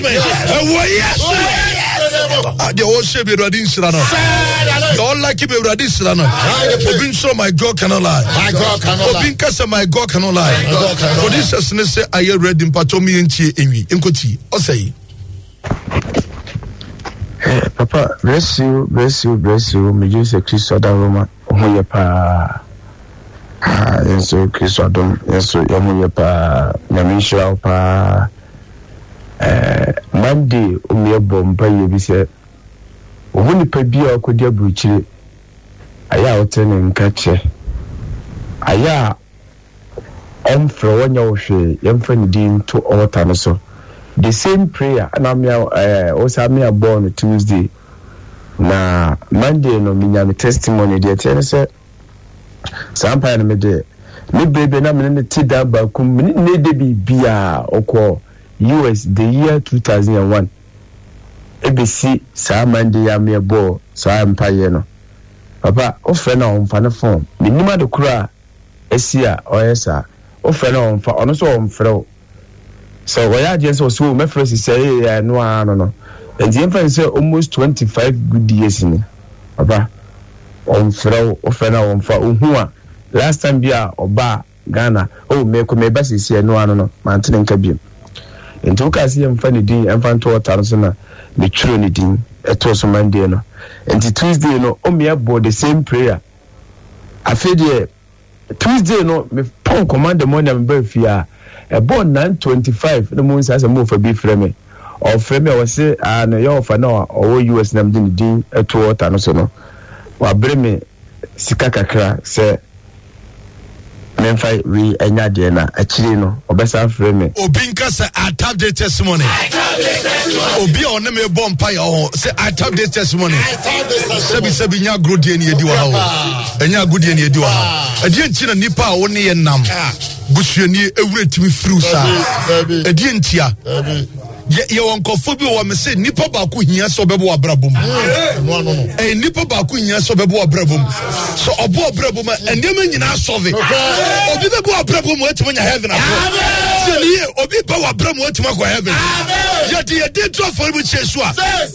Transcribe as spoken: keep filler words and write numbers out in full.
yes. The old shame be ready Sirano. Don't like him ready Sirano. Obin so my God cannot lie. My God cannot lie. Obin kasa my God cannot lie. For this as say I read in Patomi Inchi Enwi. Inkoti. Osei. Papa, bless you, bless you, bless you. Me just a Christ Oda Roma. Omoye pa. Ah, yeso Christ Odom. Yeso omoye pa. Nyamisha pa. Eh, Monday omoye bomba yebi se. Ohuni pa bia akodi abuchire. Aya otene nkache. Aya omfro wonya ohwe yemfa ni din to altar no so. The same prayer and I'm uh also me born Tuesday. Na Monday no me testimony there tell say sampa na me de me baby na me ne tida ba kum me ne de bibia okọ U S the year two thousand one. E be si sa Monday ya me bo so ampa ye no. Papa o fe na on fa na phone. Me nima de kura esia oyesa. O fe na on fa ono so on frɛ. So why I just was so my first say yeah no no no. And the infant say almost twenty-five good years in. Papa on fro ofena on fa ohua last time bia oba Ghana oh me ko me ba sisi no no no mantene nka biem. Enti uka see em fa ni din em fa nto ota no so na me twiro ni din eto so Monday no. Enti Tuesday no o me abo the same prayer. Afi de Tuesday no me pon command the morning me ba fia about nine twenty-five the moon says a move for be frame or frame I was say and you offer now or U S nam din din to water no so no wa bre me sika kakra say memfa we anya de na akiri no obesa frame obinka say I tap the testimony obi on me bomb pie o say I tap the testimony sebi sebi nya grodi eni edi wa ha enya grodi eni edi wa ha edi enchi na nipa a wo ne ye nam busuani ewure timi frusa edi entia ye ye wonkofo bi wo me say nipa ba ko hia so bebo abrabom no no no eh nipa ba ko hia so bebo abrabom so obo abrabom endem nyina asove obi bebo abrabom wetim nya heaven afọ se ni obi ba abrabom wetim akọ heaven ye de ye de to for bi chesu a